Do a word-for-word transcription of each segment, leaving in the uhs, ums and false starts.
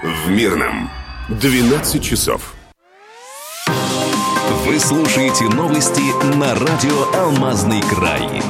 в Мирном. двенадцать часов. Вы слушаете новости на радио «Алмазный край».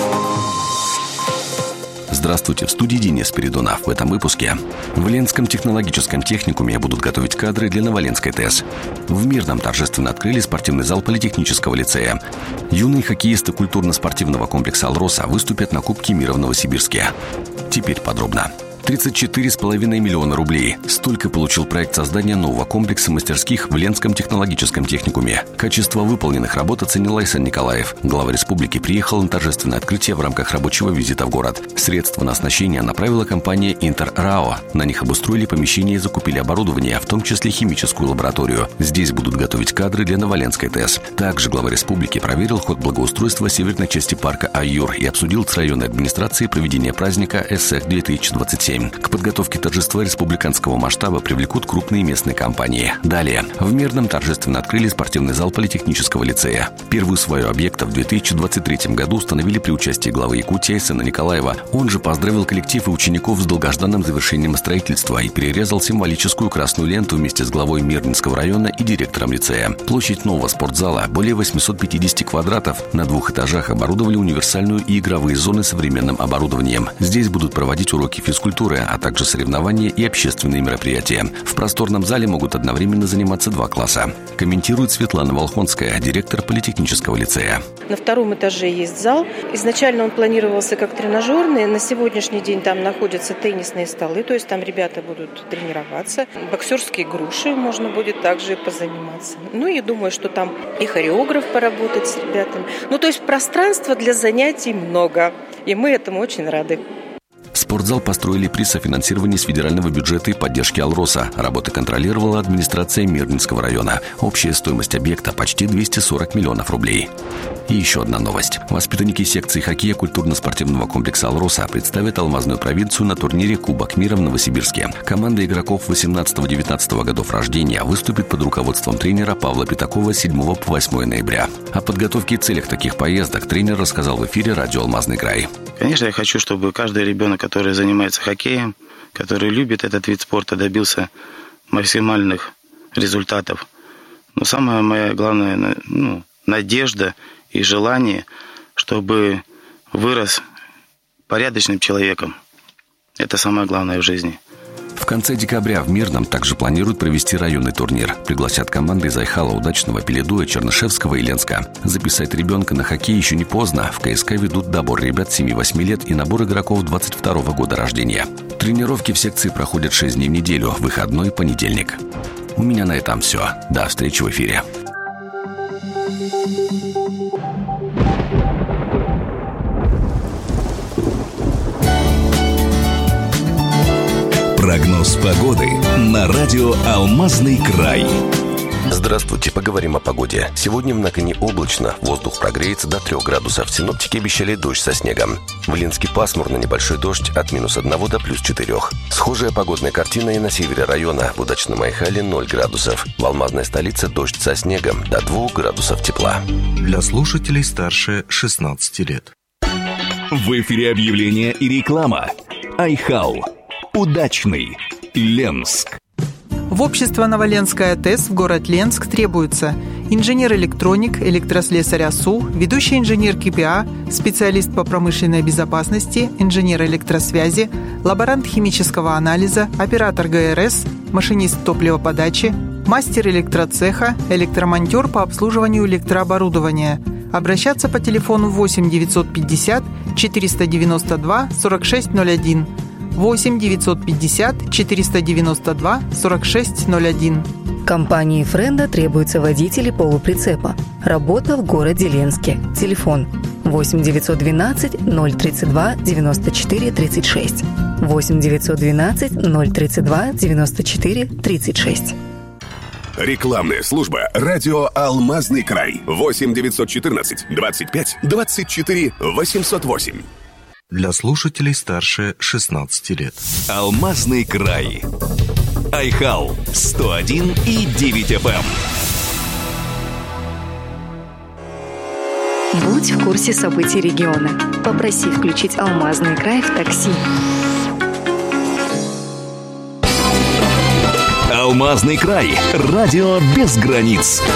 Здравствуйте, в студии Денис Передунов. В этом выпуске. В Ленском технологическом техникуме будут готовить кадры для Новоленской ТЭС. В Мирном торжественно открыли спортивный зал Политехнического лицея. Юные хоккеисты культурно-спортивного комплекса «Алроса» выступят на Кубке мира в Новосибирске. Теперь подробно. тридцать четыре с половиной миллиона рублей. Столько получил проект создания нового комплекса мастерских в Ленском технологическом техникуме. Качество выполненных работ оценил Айсан Николаев. Глава республики приехал на торжественное открытие в рамках рабочего визита в город. Средства на оснащение направила компания «Интер РАО». На них обустроили помещение и закупили оборудование, в том числе химическую лабораторию. Здесь будут готовить кадры для Новоленской ТЭС. Также глава республики проверил ход благоустройства северной части парка Аюр и обсудил с районной администрацией проведение праздника ЭСЭХ две тысячи двадцать семь. К подготовке торжества республиканского масштаба привлекут крупные местные компании. Далее. В Мирном торжественно открыли спортивный зал Политехнического лицея. Первую свою объект в две тысячи двадцать третьем году установили при участии главы Якутии Айсана Николаева. Он же поздравил коллектив и учеников с долгожданным завершением строительства и перерезал символическую красную ленту вместе с главой Мирнинского района и директором лицея. Площадь нового спортзала более восемьсот пятьдесят квадратов. На двух этажах оборудовали универсальную и игровые зоны современным оборудованием. Здесь будут проводить уроки физкультуры, а также соревнования и общественные мероприятия. В просторном зале могут одновременно заниматься два класса. Комментирует Светлана Волхонская, директор Политехнического лицея. На втором этаже есть зал. Изначально он планировался как тренажерный. На сегодняшний день там находятся теннисные столы, то есть там ребята будут тренироваться. Боксерские груши можно будет также позаниматься. Ну и думаю, что там и хореограф поработать с ребятами. Ну то есть пространства для занятий много. И мы этому очень рады. Спортзал построили при софинансировании с федерального бюджета и поддержки «Алроса». Работы контролировала администрация Мирнинского района. Общая стоимость объекта почти двести сорок миллионов рублей. И еще одна новость. Воспитанники секции хоккея культурно-спортивного комплекса «Алроса» представят алмазную провинцию на турнире «Кубок мира» в Новосибирске. Команда игроков восемнадцатого-девятнадцатого годов рождения выступит под руководством тренера Павла Пятакова с седьмого по восьмое ноября. О подготовке и целях таких поездок тренер рассказал в эфире радио «Алмазный край». Конечно, я хочу, чтобы каждый ребенок, который занимается хоккеем, который любит этот вид спорта, добился максимальных результатов. Но самая моя главная ну, надежда и желание, чтобы вырос порядочным человеком. Это самое главное в жизни. В конце декабря в Мирном также планируют провести районный турнир. Пригласят команды из Айхала, Удачного, Пеледуя, Чернышевского и Ленска. Записать ребенка на хоккей еще не поздно. В КСК ведут добор ребят семи-восьми лет и набор игроков двадцать второго года рождения. Тренировки в секции проходят шесть дней в неделю, выходной понедельник. У меня на этом все. До встречи в эфире. Прогноз погоды на радио «Алмазный край». Здравствуйте, поговорим о погоде. Сегодня в Наконе облачно, воздух прогреется до трех градусов. Синоптики обещали дождь со снегом. В Ленске пасмурно, небольшой дождь от минус одного до плюс четырех. Схожая погодная картина и на севере района. В Удачном Айхале ноль градусов. В алмазной столице дождь со снегом до двух градусов тепла. Для слушателей старше шестнадцати лет. В эфире объявление и реклама. Айхал. Удачный. Ленск. В общество Новоленская ТЭС в город Ленск требуется инженер-электроник, электрослесарь АСУ, ведущий инженер КПА, специалист по промышленной безопасности, инженер электросвязи, лаборант химического анализа, оператор ГРС, машинист топливоподачи, мастер электроцеха, электромонтер по обслуживанию электрооборудования. Обращаться по телефону восемь девятьсот пятьдесят четыреста девяносто два сорок шесть ноль один. восемь девятьсот пятьдесят четыреста девяносто два сорок шесть ноль один. Компании «Френда» требуются водители полуприцепа. Работа в городе Ленске. Телефон восемь девятьсот двенадцать ноль тридцать два девяносто четыре тридцать шесть. восемь девятьсот двенадцать ноль тридцать два девяносто четыре тридцать шесть. Рекламная служба «Радио Алмазный край». восемь девятьсот четырнадцать двадцать пять двадцать четыре восемьсот восемь. Для слушателей старше шестнадцати лет. Алмазный край. Айхал сто один и девять эф эм. Будь в курсе событий региона. Попроси включить «Алмазный край» в такси. «Алмазный край». Радио без границ.